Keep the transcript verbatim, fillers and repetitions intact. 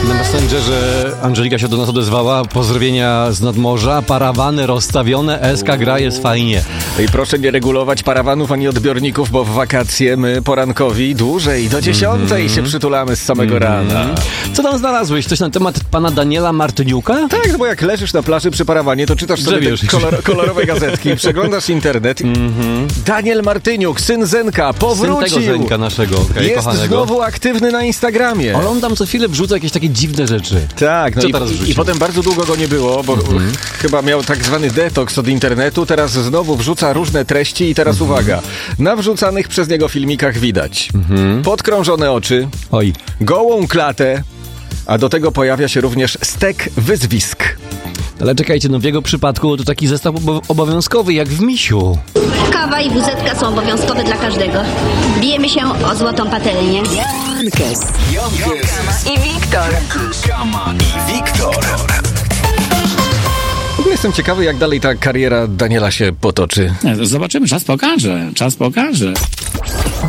Na Messengerze Angelika się do nas odezwała. Pozdrowienia z nadmorza. Parawany rozstawione, S K gra, jest fajnie. I proszę nie regulować parawanów ani odbiorników, bo w wakacje my porankowi dłużej, do dziesiątej mm-hmm. się przytulamy z samego mm-hmm. rana. Co tam znalazłeś? Coś na temat pana Daniela Martyniuka? Tak, no bo jak leżysz na plaży przy parawanie, to czytasz sobie te kolor, kolorowe gazetki, przeglądasz internet. Mm-hmm. Daniel Martyniuk, syn Zenka, powrócił. Syn tego Zenka naszego, okay, jest kochanego. Znowu aktywny na Instagramie. Ale on tam co chwilę wrzuca jakieś takie dziwne rzeczy. Tak, no co i, teraz i, i potem bardzo długo go nie było, bo mm-hmm. chyba miał tak zwany detoks od internetu, teraz znowu wrzuca różne treści i teraz mm-hmm. uwaga, na wrzucanych przez niego filmikach widać mm-hmm. podkrążone oczy, Oj. gołą klatę, a do tego pojawia się również stek wyzwisk. Ale czekajcie, no w jego przypadku to taki zestaw obowiązkowy, jak w Misiu. Kawa i wuzetka są obowiązkowe dla każdego. Bijemy się o złotą patelnię. Jankes. Jankes. I Wiktor. Kama i Wiktor. W ogóle jestem ciekawy, jak dalej ta kariera Daniela się potoczy. Zobaczymy, czas pokaże, czas pokaże.